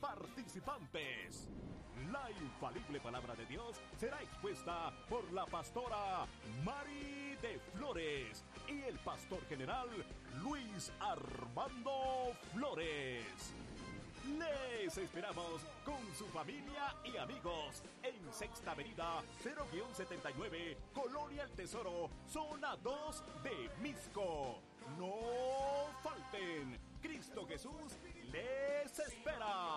participantes. La infalible palabra de Dios será expuesta por la pastora Mari de Flores y el pastor general Luis Armando Flores. Les esperamos con su familia y amigos en Sexta Avenida 0-79, Colonia El Tesoro, Zona 2 de Misco. No falten, Cristo Jesús les espera.